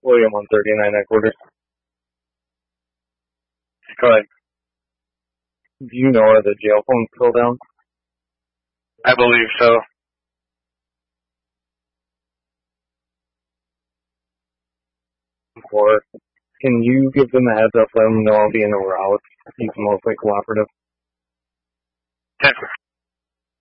William 139 headquarters. Go ahead. Do you know are the jail phones still down? I believe so. Or can you give them a heads up, let them know I'll be in the route? He's mostly cooperative. Okay.